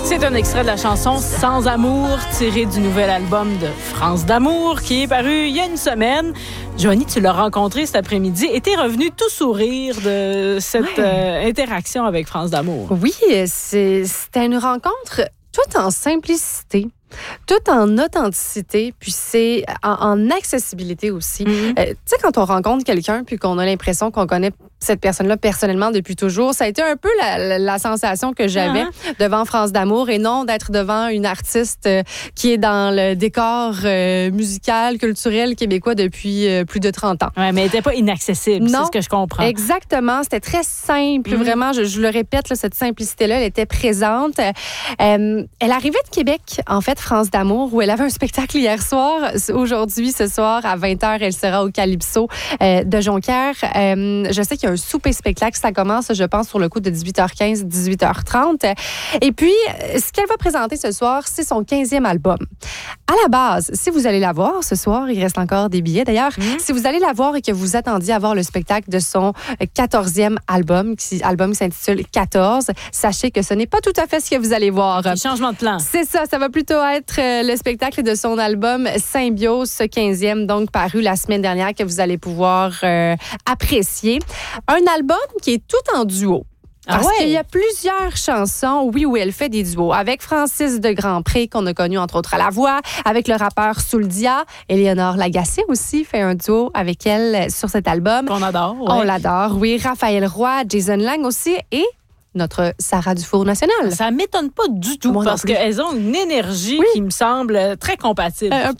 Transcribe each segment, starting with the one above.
C'est un extrait de la chanson Sans amour, tiré du nouvel album de France d'amour qui est paru il y a une semaine. Joanie, tu l'as rencontré cet après-midi et t'es revenu tout sourire de cette interaction avec France d'amour. Oui, c'était une rencontre toute en simplicité. Tout en authenticité, puis c'est en accessibilité aussi. Tu sais, quand on rencontre quelqu'un puis qu'on a l'impression qu'on connaît cette personne-là personnellement depuis toujours, ça a été un peu la sensation que j'avais devant France d'amour et non d'être devant une artiste qui est dans le décor musical, culturel québécois depuis plus de 30 ans. Oui, mais elle n'était pas inaccessible, c'est ce que je comprends. Exactement, c'était très simple, vraiment, je le répète, là, cette simplicité-là, elle était présente. Elle arrivait de Québec, en fait, France d'amour, où elle avait un spectacle hier soir. Aujourd'hui, ce soir, à 20h, elle sera au Calypso de Jonquière. Je sais qu'il y a un souper-spectacle. Ça commence, je pense, sur le coup de 18h15, 18h30. Et puis, ce qu'elle va présenter ce soir, c'est son 15e album. À la base, si vous allez la voir ce soir, il reste encore des billets d'ailleurs, si vous allez la voir et que vous attendiez à voir le spectacle de son 14e album qui s'intitule 14, sachez que ce n'est pas tout à fait ce que vous allez voir. Changement de plan. C'est ça va plutôt être le spectacle de son album Symbiose, ce 15e, donc paru la semaine dernière, que vous allez pouvoir apprécier. Un album qui est tout en duo. Parce qu'il y a plusieurs chansons, où elle fait des duos. Avec Francis de Grandpré, qu'on a connu entre autres à la voix, avec le rappeur Souldia, Éléonore Lagacé aussi fait un duo avec elle sur cet album. On adore. On l'adore, oui. Raphaël Roy, Jason Lang aussi, et notre Sarah Dufour nationale. Ça m'étonne pas du tout parce qu'elles ont une énergie qui me semble très compatible. Un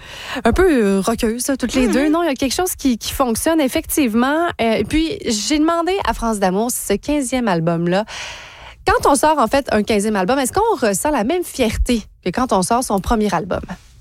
peu rockeuse, toutes les deux. Non, il y a quelque chose qui fonctionne effectivement. Et puis, j'ai demandé à France d'amour si ce 15e album-là, quand on sort en fait un 15e album, est-ce qu'on ressent la même fierté que quand on sort son premier album?